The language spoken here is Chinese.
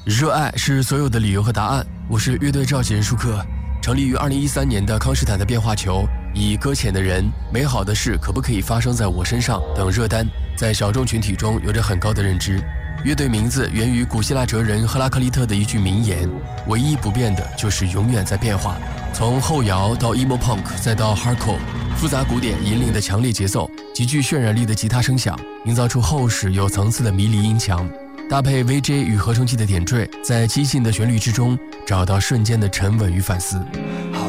热爱是所有的理由和答案。我是乐队召集人舒克。成立于2013年的康斯坦的变化球，以搁浅的人、美好的事可不可以发生在我身上等热单，在小众群体中有着很高的认知。乐队名字源于古希腊哲人赫拉克利特的一句名言：唯一不变的就是永远在变化。从后摇到 emo punk 再到 hardcore， 复杂鼓点引领的强烈节奏，极具渲染力的吉他声响，营造出厚实有层次的迷离音墙，搭配 VJ 与合成器的点缀，在激进的旋律之中找到瞬间的沉稳与反思。